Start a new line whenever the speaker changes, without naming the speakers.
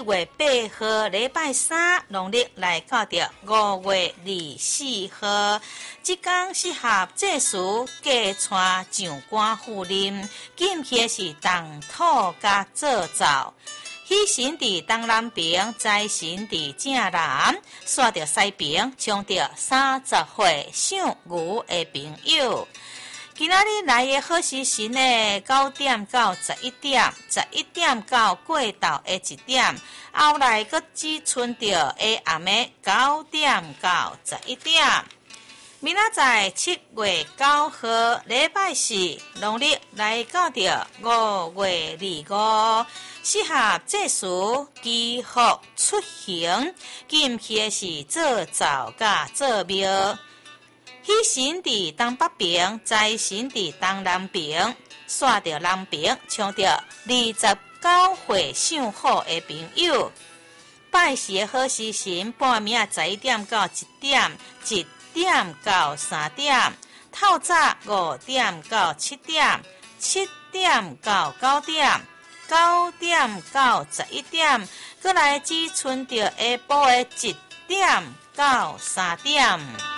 月8号礼拜3，农历来到着5月24号，即天适合祭祀嫁娶、上官赴任，禁忌是动土甲做灶。喜神伫东南边，财神伫正南，煞着西边，冲着30岁属牛的朋友。今仔日来的好时辰呢，9点到11点，11点到过昼的1点，后来阁只剩着下暗的9点到11点。明仔载7月9号礼拜4，农历来到着5月25，适合祭祀、祈福、出行，禁忌的是做灶甲做庙。喜神伫东北边，财神伫东南边，煞着南边，冲着29岁属虎的朋友。拜祀的好时辰，半暝11点到1点，1点到3点，透早5点到7点，7点到9点，9点到11点，再来只剩着下晡的1点到3点。